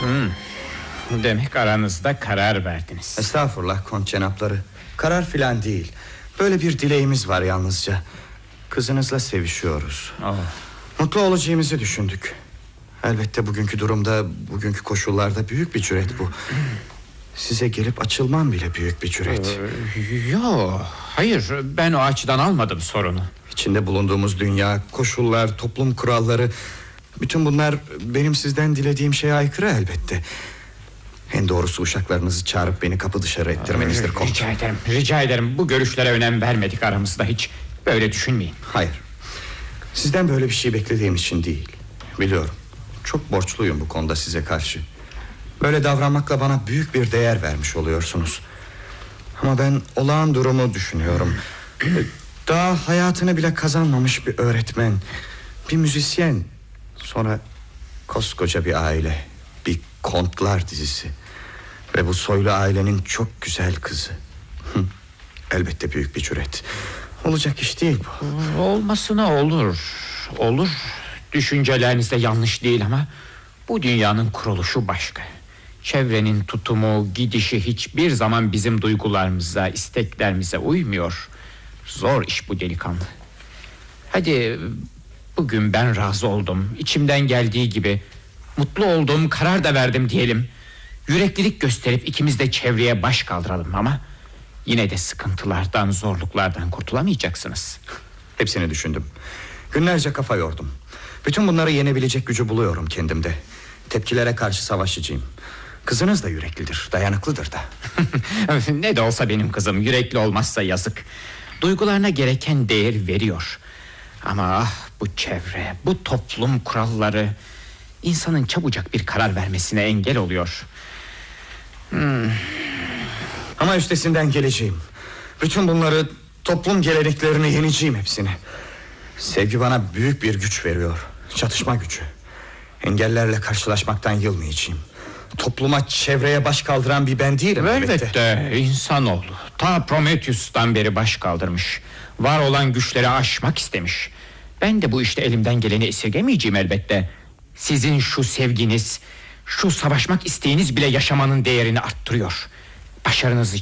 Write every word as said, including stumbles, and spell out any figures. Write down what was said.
Hmm. Demek aranızda karar verdiniz. Estağfurullah kont cenapları. Karar filan değil. Böyle bir dileğimiz var yalnızca. Kızınızla sevişiyoruz. Oh. Mutlu olacağımızı düşündük. Elbette bugünkü durumda, bugünkü koşullarda büyük bir cüret bu. Size gelip açılmam bile büyük bir cüret. Ee, Yok, hayır, ben o açıdan almadım sorunu. İçinde bulunduğumuz dünya, koşullar, toplum kuralları, bütün bunlar benim sizden dilediğim şeye aykırı elbette. En doğrusu uşaklarınızı çağırıp beni kapı dışarı ettirmenizdir kont. Rica ederim, rica ederim. Bu görüşlere önem vermedik aramızda hiç. Böyle düşünmeyin. Hayır. Sizden böyle bir şey beklediğim için değil. Biliyorum. Çok borçluyum bu konuda size karşı. Böyle davranmakla bana büyük bir değer vermiş oluyorsunuz. Ama ben olağan durumu düşünüyorum. Daha hayatını bile kazanmamış bir öğretmen, bir müzisyen, sonra koskoca bir aile, bir kontlar dizisi ve bu soylu ailenin çok güzel kızı. Hı. Elbette büyük bir cüret. Olacak iş değil bu. Olmasına olur. Olur. Düşünceleriniz de yanlış değil ama bu dünyanın kuruluşu başka. Çevrenin tutumu, gidişi hiçbir zaman bizim duygularımıza, isteklerimize uymuyor. Zor iş bu delikanlı. Hadi bugün ben razı oldum. İçimden geldiği gibi mutlu oldum, karar da verdim diyelim. Yüreklilik gösterip ikimiz de çevreye baş kaldıralım ama yine de sıkıntılardan, zorluklardan kurtulamayacaksınız. Hepsini düşündüm. Günlerce kafa yordum. Bütün bunları yenebilecek gücü buluyorum kendimde. Tepkilere karşı savaşacağım. Kızınız da yüreklidir, dayanıklıdır da. Ne de olsa benim kızım yürekli olmazsa yazık. Duygularına gereken değer veriyor. Ama ah, bu çevre, bu toplum kuralları insanın çabucak bir karar vermesine engel oluyor. Hmm. Ama üstesinden geleceğim. Bütün bunları, toplum geleneklerini yeneceğim hepsini. Sevgi bana büyük bir güç veriyor. Çatışma gücü. Engellerle karşılaşmaktan yılmayacağım. Topluma, çevreye baş kaldıran bir ben değilim elbette. Elbette insanoğlu ta Prometheus'tan beri baş kaldırmış. Var olan güçleri aşmak istemiş. Ben de bu işte elimden geleni esirgemeyeceğim elbette. Sizin şu sevginiz, şu savaşmak isteğiniz bile yaşamanın değerini arttırıyor. Başarınız